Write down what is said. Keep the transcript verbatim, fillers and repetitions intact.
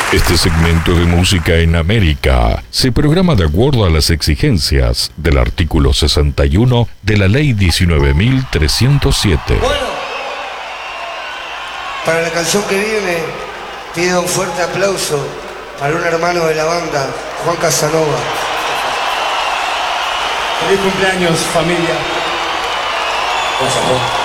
Este segmento de Música en América se programa de acuerdo a las exigencias del artículo sesenta y uno de la Ley diecinueve mil trescientos siete. Bueno, para la canción que viene, pido un fuerte aplauso para un hermano de la banda, Juan Casanova. Feliz cumpleaños, familia. Gracias, Juan.